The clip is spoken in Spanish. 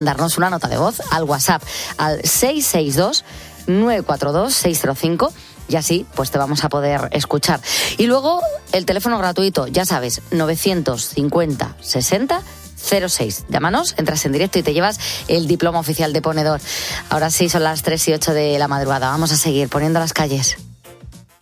darnos una nota de voz al WhatsApp, al 662-942-605, y así pues te vamos a poder escuchar. Y luego el teléfono gratuito, ya sabes, 950 60 06. Llámanos, entras en directo y te llevas el diploma oficial de ponedor. Ahora sí, son las 3:08 de la madrugada. Vamos a seguir poniendo las calles.